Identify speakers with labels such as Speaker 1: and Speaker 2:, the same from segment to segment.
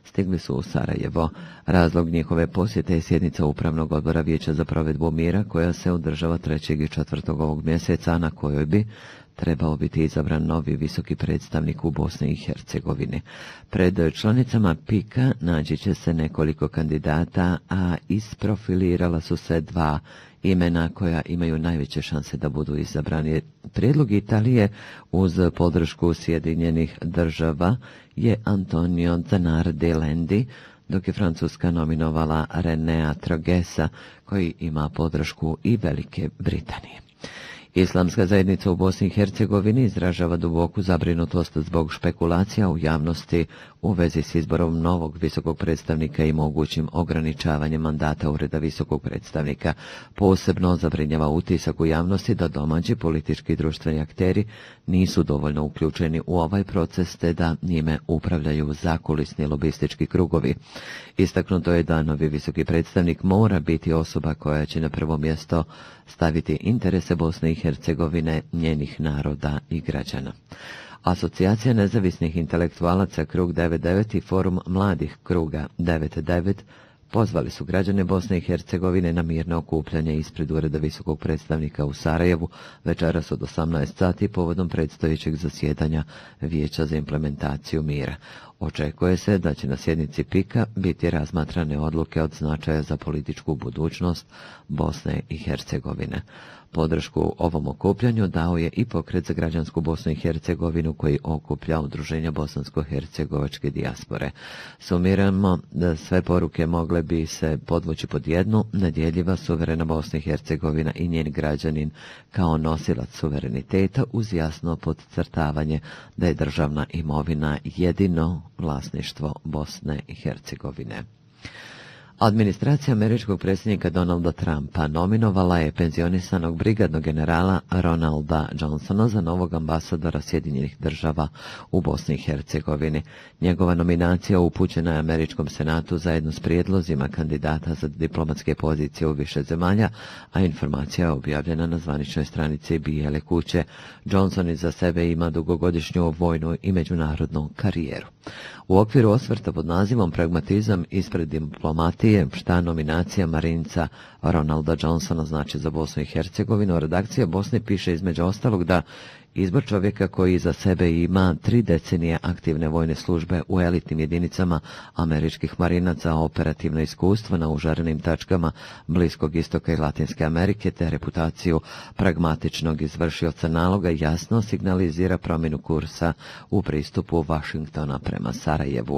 Speaker 1: stigli su u Sarajevo. Razlog njihove posjete je sjednica Upravnog odbora Vijeća za provedbu mira koja se održava 3. i 4. ovog mjeseca, na kojoj bi trebao biti izabran novi visoki predstavnik u Bosni i Hercegovini. Pred članicama PIK-a naći će se nekoliko kandidata, a isprofilirala su se dva imena koja imaju najveće šanse da budu izabrani. Prijedlog Italije uz podršku Sjedinjenih država je Antonio Zanardi Lendi, dok je Francuska nominovala Renea Trogesa, koji ima podršku i Velike Britanije. Islamska zajednica u Bosni i Hercegovini izražava duboku zabrinutost zbog špekulacija u javnosti u vezi s izborom novog visokog predstavnika i mogućim ograničavanjem mandata Ureda visokog predstavnika. Posebno zabrinjava utisak u javnosti da domaći politički i društveni akteri nisu dovoljno uključeni u ovaj proces te da njime upravljaju zakulisni lobistički krugovi. Istaknuto je da novi visoki predstavnik mora biti osoba koja će na prvo mjesto staviti interese Bosne i Hercegovine, njenih naroda i građana. Asocijacija nezavisnih intelektualaca Krug 99 i Forum mladih Kruga 99 pozvali su građane Bosne i Hercegovine na mirno okupljanje ispred Ureda visokog predstavnika u Sarajevu večeras od 18 sati povodom predstojećeg zasjedanja Vijeća za implementaciju mira. Očekuje se da će na sjednici PIK-a biti razmatrane odluke od značaja za političku budućnost Bosne i Hercegovine. Podršku ovom okupljanju dao je i Pokret za građansku Bosnu i Hercegovinu koji okuplja udruženja bosansko-hercegovačke dijaspore. Sumiramo da sve poruke mogle bi se podvući pod jednu: nedjeljiva suverena Bosna i Hercegovina i njen građanin kao nosilac suvereniteta uz jasno podcrtavanje da je državna imovina jedino vlasništvo Bosne i Hercegovine. Administracija američkog predsjednika Donalda Trumpa nominovala je penzionisanog brigadnog generala Ronalda Johnsona za novog ambasadora Sjedinjenih država u Bosni i Hercegovini. Njegova nominacija upućena je Američkom senatu zajedno s prijedlozima kandidata za diplomatske pozicije u više zemalja, a informacija je objavljena na zvaničnoj stranici Bijele kuće. Johnson iza sebe ima dugogodišnju vojnu i međunarodnu karijeru. U okviru osvrta pod nazivom Pragmatizam ispred diplomatije, šta nominacija Marinca Ronalda Johnsona znači za Bosnu i Hercegovinu, redakcija Bosne piše između ostalog da izbor čovjeka koji iza sebe ima 3 decenije aktivne vojne službe u elitnim jedinicama američkih marinaca, operativno iskustvo na užarenim tačkama Bliskog istoka i Latinske Amerike te reputaciju pragmatičnog izvršioca naloga jasno signalizira promjenu kursa u pristupu Vašingtona prema Sarajevu.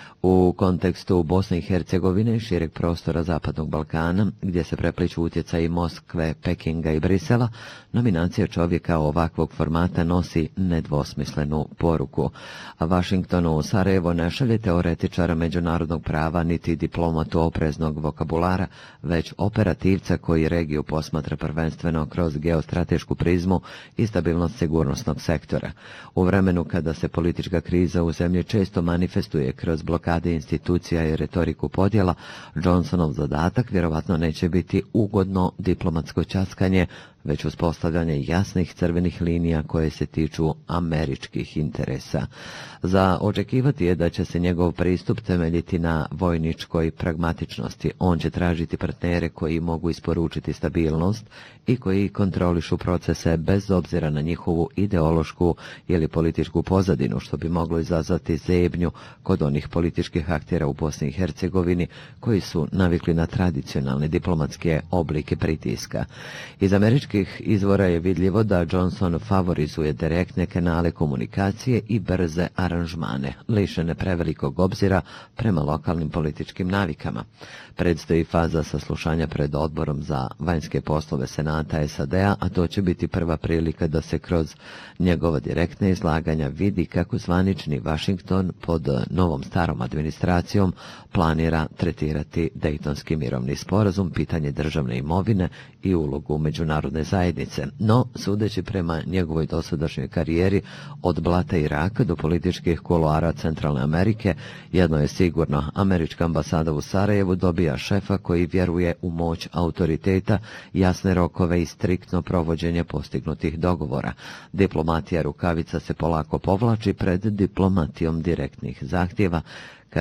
Speaker 1: U kontekstu Bosne i Hercegovine i šireg prostora Zapadnog Balkana, gdje se prepliču utjecaji Moskve, Pekinga i Brisela, nominacija čovjeka ovakvog formata nosi nedvosmislenu poruku. Vašingtonu u Sarajevo ne šalje teoretičara međunarodnog prava niti diplomatu opreznog vokabulara, već operativca koji regiju posmatra prvenstveno kroz geostratešku prizmu i stabilnost sigurnosnog sektora. U vremenu kada se politička kriza u zemlji često manifestuje kroz blokade institucija i retoriku podjela, Johnsonov zadatak vjerovatno neće biti ugodno diplomatsko ćaskanje, već uspostavljanje jasnih crvenih linija koje se tiču američkih interesa. Za očekivati je da će se njegov pristup temeljiti na vojničkoj pragmatičnosti. On će tražiti partnere koji mogu isporučiti stabilnost i koji kontrolišu procese bez obzira na njihovu ideološku ili političku pozadinu, što bi moglo izazvati zebnju kod onih političkih aktera u Bosni i Hercegovini koji su navikli na tradicionalne diplomatske oblike pritiska. Iz američkih izvora je vidljivo da Johnson favorizuje direktne kanale komunikacije i brze aranžmane, lišene prevelikog obzira prema lokalnim političkim navikama. Predstoji faza saslušanja pred odborom za vanjske poslove Senata SAD-a, a to će biti prva prilika da se kroz njegova direktna izlaganja vidi kako zvanični Washington pod novom starom administracijom planira tretirati Dejtonski mirovni sporazum, pitanje državne imovine i ulogu međunarodne zajednice. No, sudeći prema njegovoj dosadašnjoj karijeri od blata Iraka do političkih kuloara Centralne Amerike, jedno je sigurno: američka ambasada u Sarajevu dobija šefa koji vjeruje u moć autoriteta, jasne rokove i striktno provođenje postignutih dogovora. Diplomatija rukavica se polako povlači pred diplomatijom direktnih zahtjeva,